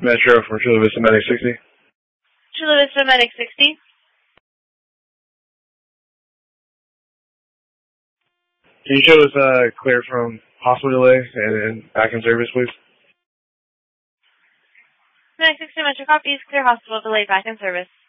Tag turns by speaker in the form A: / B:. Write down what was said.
A: Metro from Chula Vista Medic 60.
B: Chula Vista Medic 60.
A: Can you show us clear from hospital delay and back in service, please?
B: Medic 60 Metro copies. Clear hospital delay back in service.